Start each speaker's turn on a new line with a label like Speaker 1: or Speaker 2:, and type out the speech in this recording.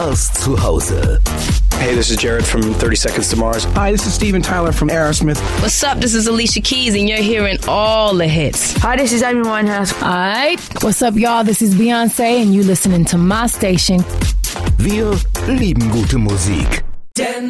Speaker 1: Stars zu Hause.
Speaker 2: Hey, this is Jared from 30 Seconds to Mars.
Speaker 3: Hi, this is Steven Tyler from Aerosmith.
Speaker 4: What's up? This is Alicia Keys, and you're hearing all the hits.
Speaker 5: Hi, this is Amy Winehouse.
Speaker 6: All right. What's up, y'all? This is Beyoncé, and you listening to my station.
Speaker 1: Wir lieben gute Musik.
Speaker 7: Denn